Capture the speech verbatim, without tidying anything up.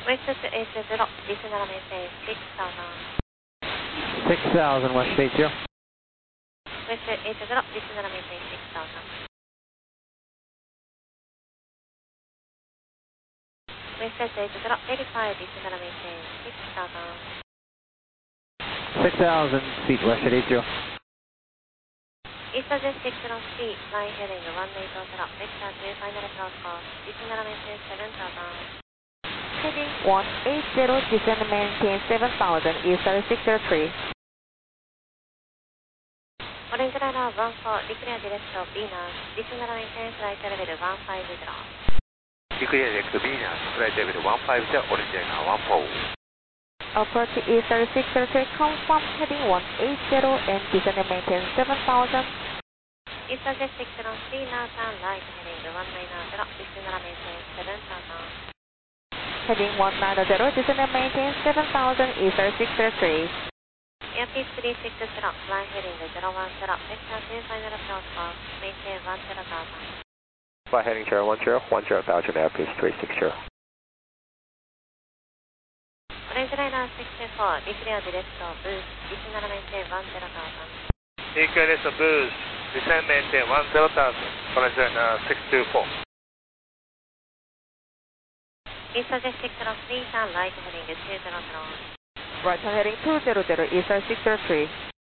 West eight zero, descend maintain six thousand. six thousand, West eight zero. West eight zero, descend maintain six thousand. West eight zero, verify, descend maintain six thousand. six thousand feet, West eight zero. Eastern six zero feet, line heading one eight zero, vector to final approach course, descend maintain seven thousand. Heading one eight zero, descend maintain seven thousand, Eastern six zero three. Orange Liner one four, declare direct Venus, descend maintain flight level one five zero. Declare direct Venus, flight level one five zero, Orange Liner one four. Approach Eastern six zero three, confirm heading one eight zero and descend maintain seven thousand. Eastern six zero three, now turn right heading one nine zero, descend maintain seven thousand. Heading one nine zero, descend maintain seven thousand, Eastern six zero three. Airspeed three six zero, fly heading zero one zero, vector to final approach course, maintain one zero thousand. Fly heading zero one zero, one zero thousand, airspeed three six zero. Orange Liner six two four, declare direct boost, descend maintain one zero thousand. Declare direct boost, descend maintain one zero thousand, Orange Liner six two four. Eastern six zero three, turn right heading two zero zero. Right heading two zero zero, Eastern six zero three.